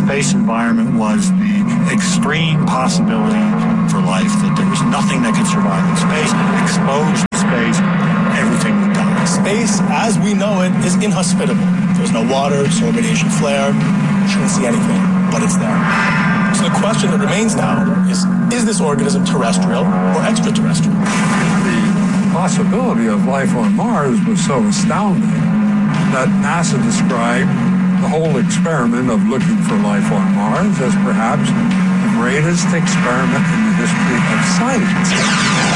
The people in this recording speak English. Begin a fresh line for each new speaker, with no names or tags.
space environment was the extreme possibility for life, that there was nothing that could survive in space. Exposed to space, everything would die.
Space, as we know it, is inhospitable. There's no water, so radiation flare, shouldn't see anything, but it's there. So the question that remains now is this organism terrestrial or extraterrestrial?
The possibility of life on Mars was so astounding that NASA described the whole experiment of looking for life on Mars as perhaps the greatest experiment in the history of science.